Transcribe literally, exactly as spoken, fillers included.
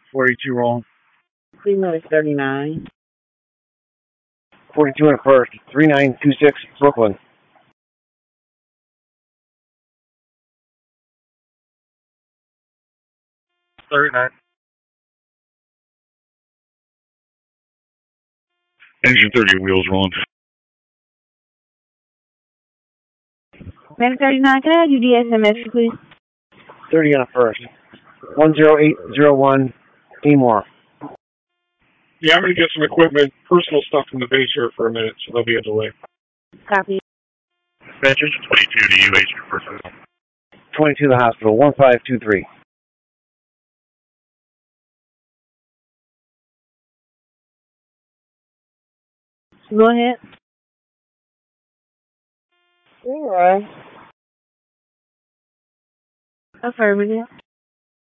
forty-two rolling. Cleveland is thirty-nine. forty-two on first. three nine two six, Brooklyn. thirty-nine. Engine thirty, wheels rolling. Medic thirty-nine, can I have your D S M S, please? thirty on first. one zero eight zero one, Seymour. Yeah, I'm going to get some equipment, personal stuff from the base here for a minute, so there'll be a delay. Copy. Engine twenty-two to U H for first. twenty-two to the hospital. one five two three. Go ahead. All right. Affirmative.